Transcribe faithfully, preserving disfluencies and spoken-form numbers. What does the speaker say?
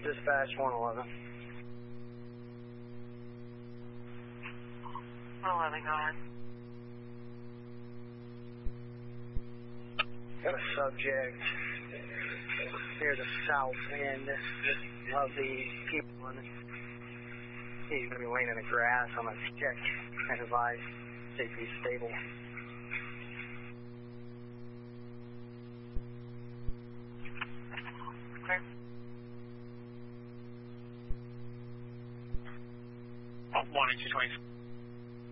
Dispatch one eleven. one eleven, go ahead. Got a subject near the south end of the people, and he's going to be laying in the grass. I'm going to check and advise if he's stable. Okay. one and two twenty.